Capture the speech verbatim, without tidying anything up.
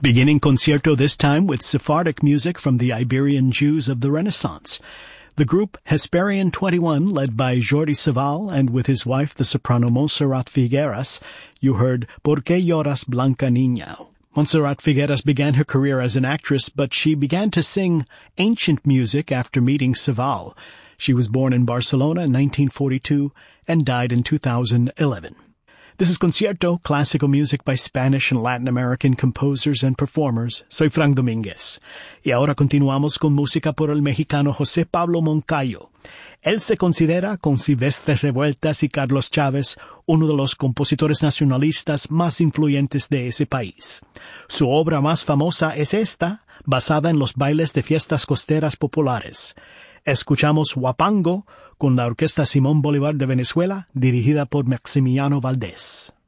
Beginning concierto this time with Sephardic music from the Iberian Jews of the Renaissance. The group Hesperian twenty-one, led by Jordi Savall, and with his wife, the soprano Montserrat Figueras, you heard Por qué lloras, Blanca Niña. Montserrat Figueras began her career as an actress, but she began to sing ancient music after meeting Savall. She was born in Barcelona in nineteen forty-two and died in two thousand eleven. This is Concierto, classical music by Spanish and Latin American composers and performers. Soy Frank Domínguez. Y ahora continuamos con música por el mexicano José Pablo Moncayo. Él se considera, con Silvestre Revueltas y Carlos Chávez, uno de los compositores nacionalistas más influyentes de ese país. Su obra más famosa es esta, basada en los bailes de fiestas costeras populares. Escuchamos Huapango con la Orquesta Simón Bolívar de Venezuela, dirigida por Maximiliano Valdés.